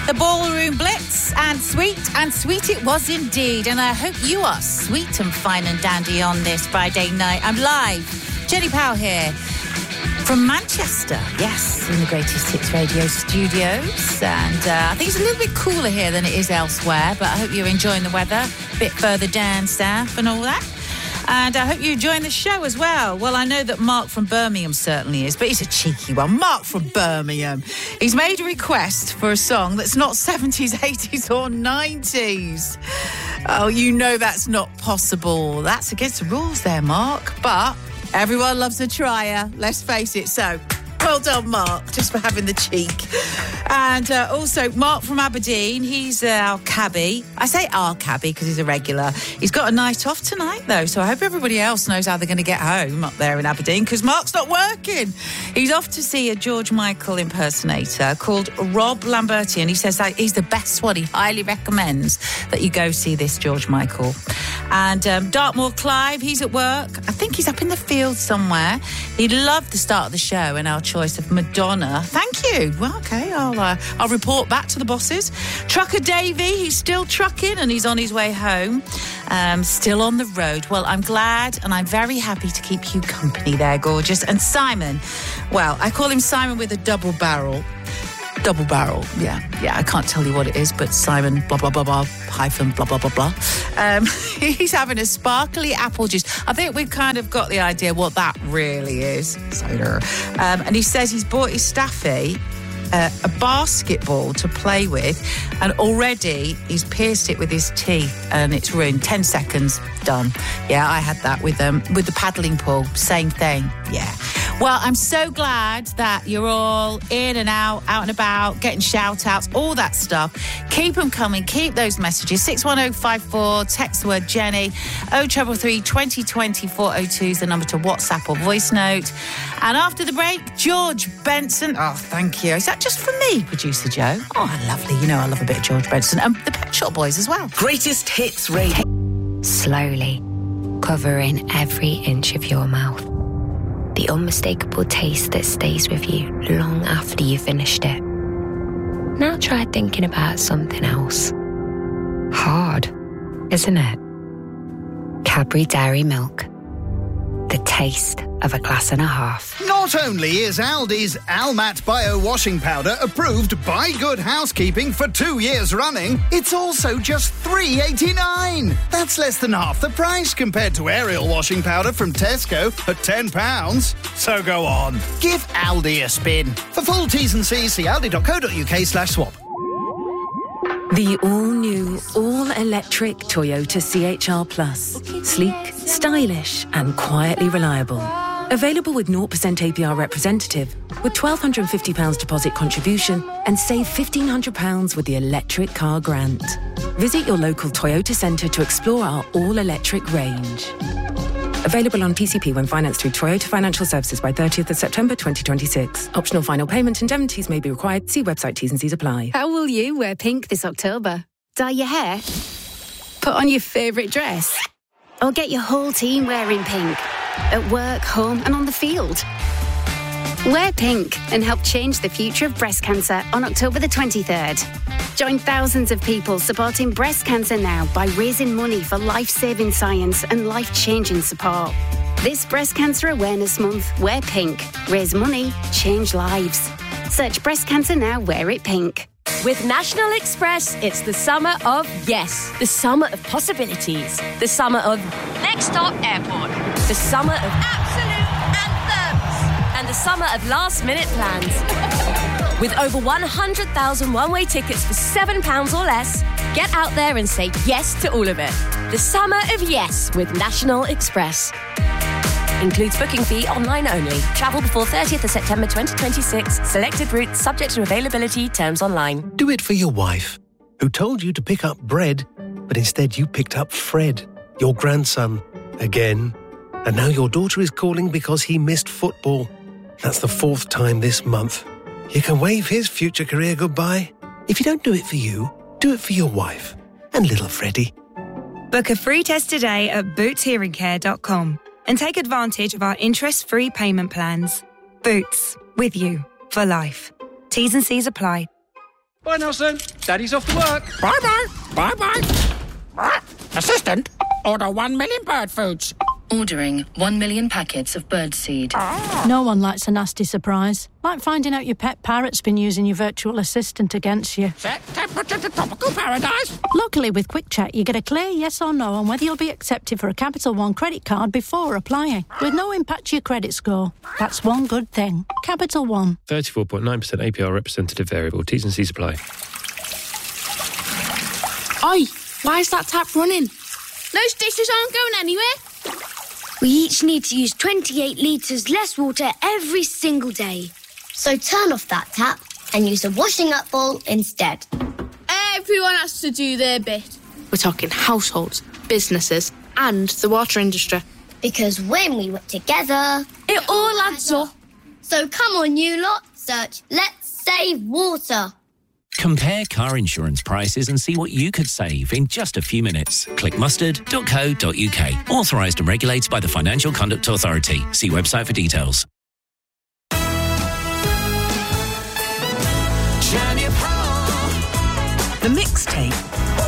The Ballroom Blitz, and sweet it was indeed. And I hope you are sweet and fine and dandy on this Friday night. I'm live. Jenny Powell here from Manchester. Yes, in the Greatest Hits Radio studios. And I think it's a little bit cooler here than it is elsewhere, but I hope you're enjoying the weather. A bit further down south and all that. And I hope you're enjoying the show as well. Well, I know that Mark from Birmingham certainly is, but he's a cheeky one. Mark from Birmingham. He's made a request for a song that's not 70s, 80s or 90s. Oh, you know that's not possible. That's against the rules there, Mark. But everyone loves a trier, let's face it. So, well done, Mark, just for having the cheek. And also, Mark from Aberdeen, he's our cabbie. I say our cabbie because he's a regular. He's got a night off tonight, though, so I hope everybody else knows how they're going to get home up there in Aberdeen, because Mark's not working. He's off to see a George Michael impersonator called Rob Lamberti, and he says that he's the best one. He highly recommends that you go see this George Michael. And Dartmoor Clive, he's at work. I think he's up in the field somewhere. He loved the start of the show and our choice of Madonna. Thank you. Well, okay, I'll report back to the bosses. Trucker Davey, he's still trucking and he's on his way home. Still on the road. Well, I'm glad and I'm very happy to keep you company there, gorgeous. And Simon, well, I call him Simon with a double barrel. Double barrel, yeah, I can't tell you what it is, but Simon, blah, blah, blah, blah, hyphen, blah, blah, blah, blah. He's having a sparkly apple juice. I think we've kind of got the idea what that really is. Cider. And he says he's bought his staffy a basketball to play with, and already he's pierced it with his teeth and it's ruined. 10 seconds, done. Yeah, I had that with the paddling pool. Same thing, yeah. Well, I'm so glad that you're all in and out and about, getting shout-outs, all that stuff. Keep them coming. Keep those messages. 61054, text the word Jenny. 0333 2020 402 is the number to WhatsApp or voice note. And after the break, George Benson. Oh, thank you. Is that just for me, Producer Joe? Oh, lovely. You know I love a bit of George Benson. And the Pet Shop Boys as well. Greatest Hits Radio. Slowly, covering every inch of your mouth. The unmistakable taste that stays with you long after you've finished it. Now try thinking about something else. Hard, isn't it? Cadbury Dairy Milk. The taste of a glass and a half. Not only is Aldi's Almat Bio Washing Powder approved by Good Housekeeping for 2 years running, it's also just $3.89. That's less than half the price compared to Ariel washing powder from Tesco at £10. So go on, give Aldi a spin. For full T's and C's, see aldi.co.uk/swap. The all-new, all-electric Toyota CHR Plus. Sleek, stylish and quietly reliable. Available with 0% APR representative, with £1,250 deposit contribution and save £1,500 with the electric car grant. Visit your local Toyota centre to explore our all-electric range. Available on PCP when financed through Toyota Financial Services by 30th of September 2026. Optional final payment indemnities may be required. See website T's and C's apply. How will you wear pink this October? Dye your hair? Put on your favourite dress? Or get your whole team wearing pink? At work, home and on the field? Wear pink and help change the future of breast cancer on October the 23rd. Join thousands of people supporting breast cancer now by raising money for life-saving science and life-changing support. This Breast Cancer Awareness Month, wear pink. Raise money, change lives. Search Breast Cancer Now, wear it pink. With National Express, it's the summer of yes. The summer of possibilities. The summer of next stop airport. The summer of absolute anthems. And the summer of last-minute plans. With over 100,000 one-way tickets for £7 or less, get out there and say yes to all of it. The summer of yes with National Express. Includes booking fee online only. Travel before 30th of September 2026. Selected routes subject to availability. Terms online. Do it for your wife, who told you to pick up bread, but instead you picked up Fred, your grandson, again. And now your daughter is calling because he missed football. That's the 4th time this month. You can wave his future career goodbye. If you don't do it for you, do it for your wife and little Freddie. Book a free test today at bootshearingcare.com and take advantage of our interest-free payment plans. Boots, with you for life. T's and C's apply. Bye, Nelson. Daddy's off to work. Bye-bye. Bye-bye. Assistant, order 1 million bird foods. Ordering 1 million packets of birdseed. No one likes a nasty surprise. Like finding out your pet parrot's been using your virtual assistant against you. Set temperature to tropical paradise. Luckily, with Quick Check, you get a clear yes or no on whether you'll be accepted for a Capital One credit card before applying, with no impact to your credit score. That's one good thing. Capital One. 34.9% APR representative variable. T's and C's apply. Oi, why is that tap running? Those dishes aren't going anywhere. We each need to use 28 litres less water every single day. So turn off that tap and use a washing up bowl instead. Everyone has to do their bit. We're talking households, businesses and the water industry. Because when we work together, it all adds up. So come on, you lot, search Let's Save Water. Compare car insurance prices and see what you could save in just a few minutes. Click mustard.co.uk. Authorised and regulated by the Financial Conduct Authority. See website for details. The Mixtape